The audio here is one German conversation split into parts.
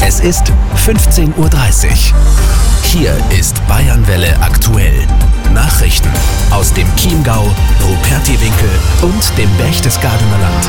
Es ist 15:30 Uhr. Hier ist Bayernwelle aktuell. Nachrichten aus dem Chiemgau, Rupertiwinkel und dem Berchtesgadener Land.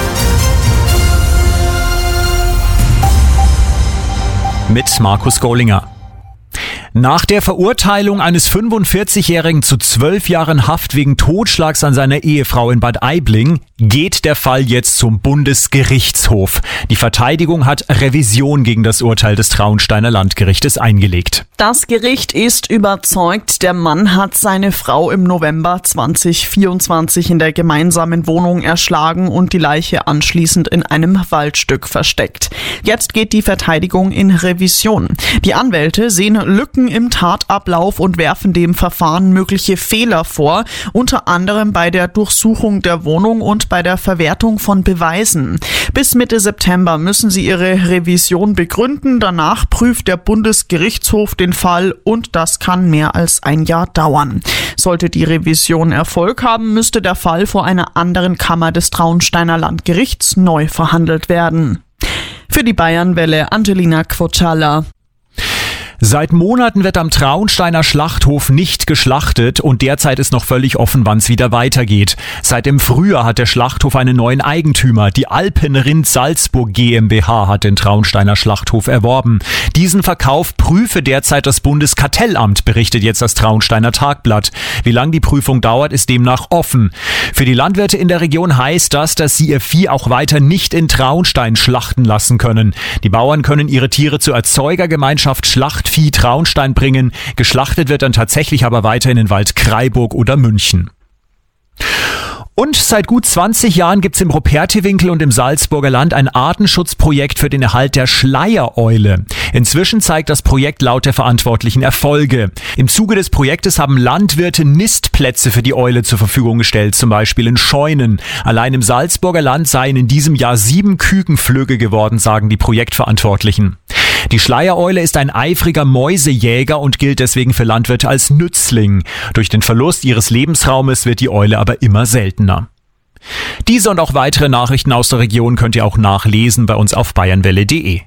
Mit Markus Gollinger. Nach der Verurteilung eines 45-Jährigen zu 12 Jahren Haft wegen Totschlags an seiner Ehefrau in Bad Aibling geht der Fall jetzt zum Bundesgerichtshof. Die Verteidigung hat Revision gegen das Urteil des Traunsteiner Landgerichtes eingelegt. Das Gericht ist überzeugt, der Mann hat seine Frau im November 2024 in der gemeinsamen Wohnung erschlagen und die Leiche anschließend in einem Waldstück versteckt. Jetzt geht die Verteidigung in Revision. Die Anwälte sehen Lücken im Tatablauf und werfen dem Verfahren mögliche Fehler vor, unter anderem bei der Durchsuchung der Wohnung und bei der Verwertung von Beweisen. Bis Mitte September müssen sie ihre Revision begründen. Danach prüft der Bundesgerichtshof den Fall und das kann mehr als ein Jahr dauern. Sollte die Revision Erfolg haben, müsste der Fall vor einer anderen Kammer des Traunsteiner Landgerichts neu verhandelt werden. Für die Bayernwelle Angelina Quoccialla. Seit Monaten wird am Traunsteiner Schlachthof nicht geschlachtet und derzeit ist noch völlig offen, wann es wieder weitergeht. Seit dem Frühjahr hat der Schlachthof einen neuen Eigentümer. Die Alpenrind Salzburg GmbH hat den Traunsteiner Schlachthof erworben. Diesen Verkauf prüfe derzeit das Bundeskartellamt, berichtet jetzt das Traunsteiner Tagblatt. Wie lang die Prüfung dauert, ist demnach offen. Für die Landwirte in der Region heißt das, dass sie ihr Vieh auch weiter nicht in Traunstein schlachten lassen können. Die Bauern können ihre Tiere zur Erzeugergemeinschaft Schlachtvieh Traunstein bringen. Geschlachtet wird dann tatsächlich aber weiter in den Wald Kraiburg oder München. Und seit gut 20 Jahren gibt's im Rupertiwinkel und im Salzburger Land ein Artenschutzprojekt für den Erhalt der Schleiereule. Inzwischen zeigt das Projekt laut der Verantwortlichen Erfolge. Im Zuge des Projektes haben Landwirte Nistplätze für die Eule zur Verfügung gestellt, zum Beispiel in Scheunen. Allein im Salzburger Land seien in diesem Jahr 7 Kükenflügge geworden, sagen die Projektverantwortlichen. Die Schleiereule ist ein eifriger Mäusejäger und gilt deswegen für Landwirte als Nützling. Durch den Verlust ihres Lebensraumes wird die Eule aber immer seltener. Diese und auch weitere Nachrichten aus der Region könnt ihr auch nachlesen bei uns auf bayernwelle.de.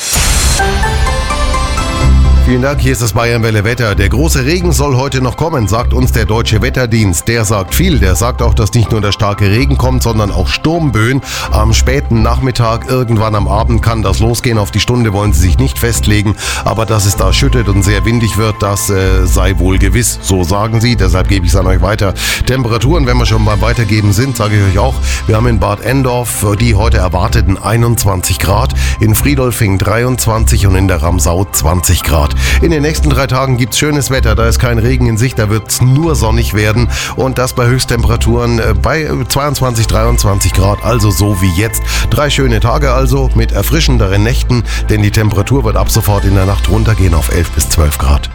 Vielen Dank, hier ist das Bayernwelle Wetter. Der große Regen soll heute noch kommen, sagt uns der Deutsche Wetterdienst. Der sagt viel, der sagt auch, dass nicht nur der starke Regen kommt, sondern auch Sturmböen. Am späten Nachmittag, irgendwann am Abend kann das losgehen. Auf die Stunde wollen sie sich nicht festlegen, aber dass es da schüttet und sehr windig wird, das sei wohl gewiss. So sagen sie, deshalb gebe ich es an euch weiter. Temperaturen, wenn wir schon beim Weitergeben sind, sage ich euch auch, wir haben in Bad Endorf die heute erwarteten 21 Grad, in Friedolfing 23 und in der Ramsau 20 Grad. In den nächsten 3 Tagen gibt's schönes Wetter, da ist kein Regen in Sicht, da wird's nur sonnig werden und das bei Höchsttemperaturen bei 22, 23 Grad, also so wie jetzt. 3 schöne Tage also mit erfrischenderen Nächten, denn die Temperatur wird ab sofort in der Nacht runtergehen auf 11 bis 12 Grad.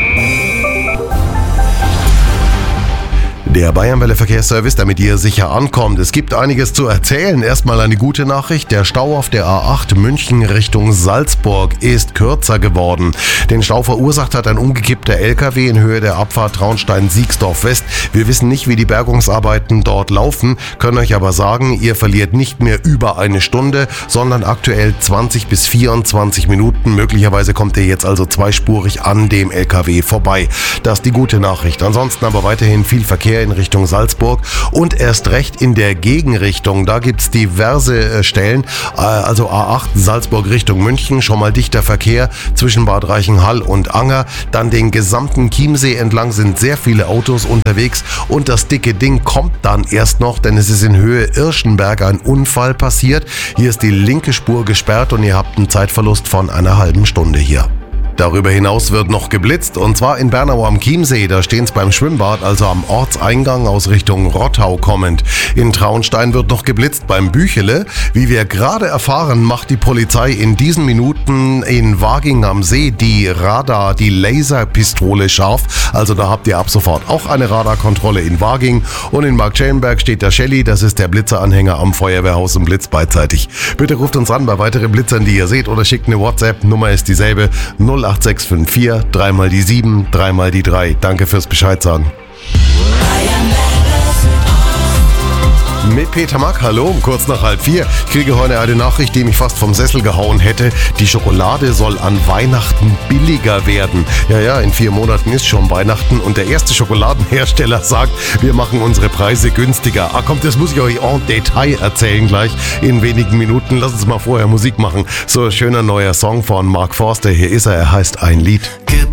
Der Bayernwelle Verkehrsservice, damit ihr sicher ankommt. Es gibt einiges zu erzählen. Erstmal eine gute Nachricht. Der Stau auf der A8 München Richtung Salzburg ist kürzer geworden. Den Stau verursacht hat ein umgekippter LKW in Höhe der Abfahrt Traunstein-Siegsdorf West. Wir wissen nicht, wie die Bergungsarbeiten dort laufen, können euch aber sagen, ihr verliert nicht mehr über eine Stunde, sondern aktuell 20 bis 24 Minuten. Möglicherweise kommt ihr jetzt also zweispurig an dem LKW vorbei. Das ist die gute Nachricht. Ansonsten aber weiterhin viel Verkehr in Richtung Salzburg und erst recht in der Gegenrichtung. Da gibt's diverse Stellen, also A8 Salzburg Richtung München, schon mal dichter Verkehr zwischen Bad Reichenhall und Anger. Dann den gesamten Chiemsee entlang sind sehr viele Autos unterwegs und das dicke Ding kommt dann erst noch, denn es ist in Höhe Irschenberg ein Unfall passiert. Hier ist die linke Spur gesperrt und ihr habt einen Zeitverlust von einer halben Stunde hier. Darüber hinaus wird noch geblitzt und zwar in Bernau am Chiemsee, da stehen's beim Schwimmbad, also am Ortseingang aus Richtung Rottau kommend. In Traunstein wird noch geblitzt beim Büchele. Wie wir gerade erfahren, macht die Polizei in diesen Minuten in Waging am See die Laserpistole scharf. Also da habt ihr ab sofort auch eine Radarkontrolle in Waging und in Marktschellenberg steht der Shelly, das ist der Blitzeranhänger am Feuerwehrhaus und blitzt beidseitig. Bitte ruft uns an bei weiteren Blitzern, die ihr seht oder schickt eine WhatsApp, Nummer ist dieselbe, 08654 3 mal die 7, 3 mal die 3. Danke fürs Bescheid sagen. Mit Peter Mack, hallo, um kurz nach 3:30. Ich kriege heute eine Nachricht, die mich fast vom Sessel gehauen hätte. Die Schokolade soll an Weihnachten billiger werden. Ja, in 4 Monaten ist schon Weihnachten und der erste Schokoladenhersteller sagt, wir machen unsere Preise günstiger. Komm, das muss ich euch en Detail erzählen gleich in wenigen Minuten. Lass uns mal vorher Musik machen. So ein schöner neuer Song von Mark Forster. Hier ist er heißt Ein Lied.